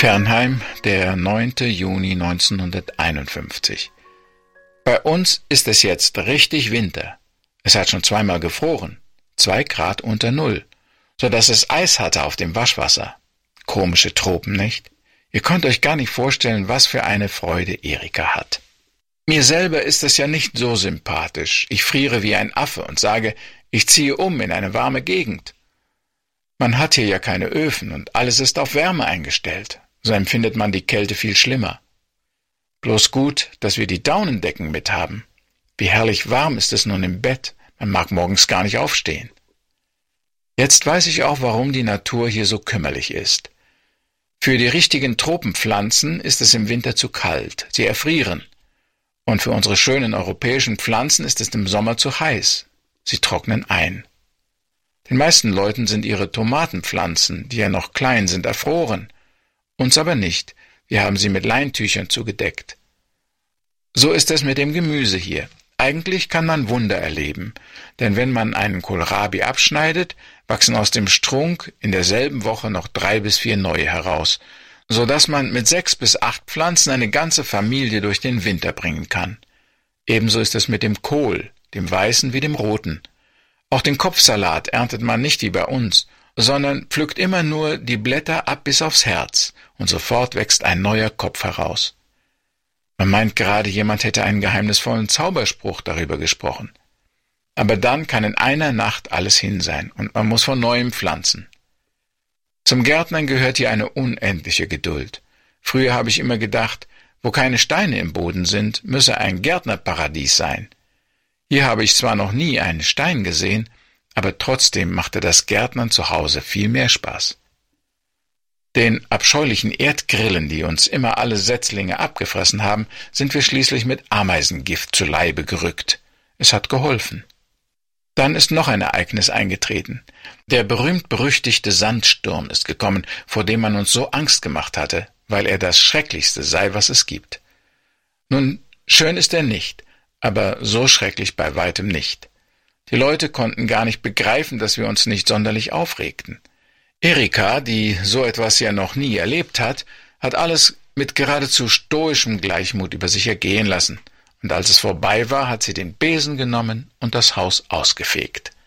Fernheim, der 9. Juni 1951. Bei uns ist es jetzt richtig Winter. Es hat schon zweimal gefroren, 2 Grad unter Null, so dass es Eis hatte auf dem Waschwasser. Komische Tropen, nicht? Ihr könnt euch gar nicht vorstellen, was für eine Freude Erika hat. Mir selber ist es ja nicht so sympathisch. Ich friere wie ein Affe und sage, ich ziehe um in eine warme Gegend. Man hat hier ja keine Öfen und alles ist auf Wärme eingestellt. So empfindet man die Kälte viel schlimmer. Bloß gut, dass wir die Daunendecken mit haben. Wie herrlich warm ist es nun im Bett. Man mag morgens gar nicht aufstehen. Jetzt weiß ich auch, warum die Natur hier so kümmerlich ist. Für die richtigen Tropenpflanzen ist es im Winter zu kalt. Sie erfrieren. Und für unsere schönen europäischen Pflanzen ist es im Sommer zu heiß. Sie trocknen ein. Den meisten Leuten sind ihre Tomatenpflanzen, die ja noch klein sind, erfroren. Uns aber nicht. Wir haben sie mit Leintüchern zugedeckt. So ist es mit dem Gemüse hier. Eigentlich kann man Wunder erleben, denn wenn man einen Kohlrabi abschneidet, wachsen aus dem Strunk in derselben Woche noch 3 bis 4 neue heraus, so dass man mit 6 bis 8 Pflanzen eine ganze Familie durch den Winter bringen kann. Ebenso ist es mit dem Kohl, dem weißen wie dem roten. Auch den Kopfsalat erntet man nicht wie bei uns, sondern pflückt immer nur die Blätter ab bis aufs Herz, und sofort wächst ein neuer Kopf heraus. Man meint gerade, jemand hätte einen geheimnisvollen Zauberspruch darüber gesprochen. Aber dann kann in einer Nacht alles hin sein, und man muss von neuem pflanzen. Zum Gärtnern gehört hier eine unendliche Geduld. Früher habe ich immer gedacht, wo keine Steine im Boden sind, müsse ein Gärtnerparadies sein. Hier habe ich zwar noch nie einen Stein gesehen, aber trotzdem machte das Gärtnern zu Hause viel mehr Spaß. Den abscheulichen Erdgrillen, die uns immer alle Setzlinge abgefressen haben, sind wir schließlich mit Ameisengift zu Leibe gerückt. Es hat geholfen. Dann ist noch ein Ereignis eingetreten. Der berühmt-berüchtigte Sandsturm ist gekommen, vor dem man uns so Angst gemacht hatte, weil er das Schrecklichste sei, was es gibt. Nun, schön ist er nicht, aber so schrecklich bei weitem nicht. Die Leute konnten gar nicht begreifen, dass wir uns nicht sonderlich aufregten. Erika, die so etwas ja noch nie erlebt hat, hat alles mit geradezu stoischem Gleichmut über sich ergehen lassen, und als es vorbei war, hat sie den Besen genommen und das Haus ausgefegt.